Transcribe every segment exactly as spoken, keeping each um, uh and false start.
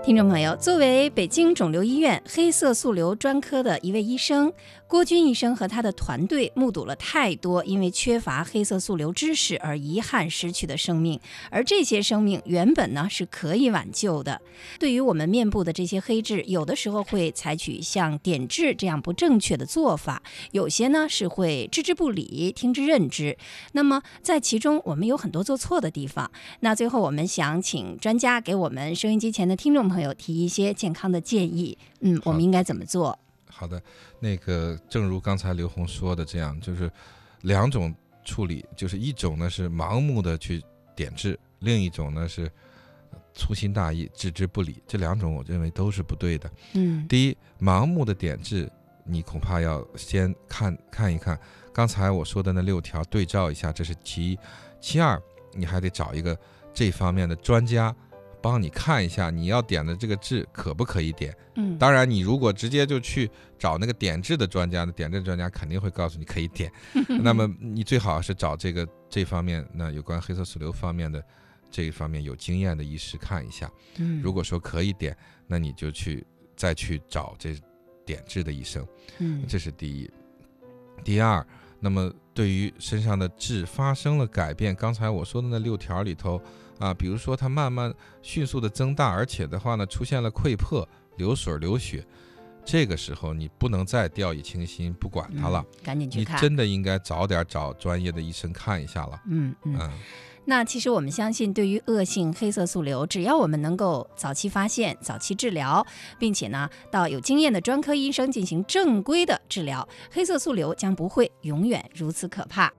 听众朋友，作为北京肿瘤医院黑色素瘤专科的一位医生，郭军医生和他的团队目睹了太多因为缺乏黑色素瘤知识而遗憾失去的生命，而这些生命原本呢是可以挽救的。对于我们面部的这些黑痣，有的时候会采取像点痣这样不正确的做法，有些呢是会置之不理，听之任之。那么在其中我们有很多做错的地方，那最后我们想请专家给我们收音机前的听众朋友提一些健康的建议，嗯，我们应该怎么做？ 好的，那个正如刚才刘红说的这样，就是两种处理，就是一种呢是盲目的去点痣，另一种呢是粗心大意置之不理，这两种我认为都是不对的。 嗯， 第一，盲目的点痣，你恐怕要先看看一看刚才我说的那六条，对照一下，这是其一。其二，你还得找一个这方面的专家帮你看一下，你要点的这个痣可不可以点。 嗯， 当然你如果直接就去找那个点痣的专家，那点痣专家肯定会告诉你可以点那么你最好是找这个这方面那有关黑色素瘤方面的这一方面有经验的医师看一下。 嗯， 如果说可以点，那你就去再去找这点痣的医生。 嗯， 这是第一。第二，那么对于身上的痣发生了改变，刚才我说的那六条里头啊，比如说它慢慢迅速的增大，而且的话呢出现了溃破、流水、流血，这个时候你不能再掉以轻心不管它了， 嗯，赶紧去看， 你真的应该早点找专业的医生看一下了。 嗯嗯。 嗯， 那其实我们相信，对于恶性黑色素瘤，只要我们能够早期发现、早期治疗，并且呢，到有经验的专科医生进行正规的治疗，黑色素瘤将不会永远如此可怕。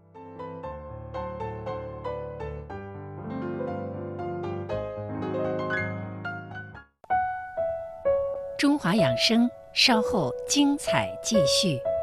中华养生，稍后精彩继续。